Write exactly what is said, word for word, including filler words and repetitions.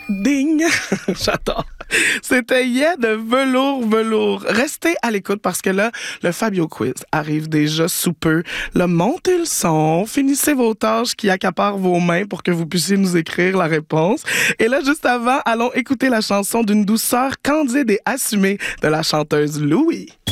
Ding! J'adore. C'était Yeah de Velours Velours. Restez à l'écoute parce que là, le Fabio Quiz arrive déjà sous peu. Là, montez le son, finissez vos tâches qui accaparent vos mains pour que vous puissiez nous écrire la réponse. Et là, juste avant, allons écouter la chanson d'une douceur candide et assumée de la chanteuse Louis.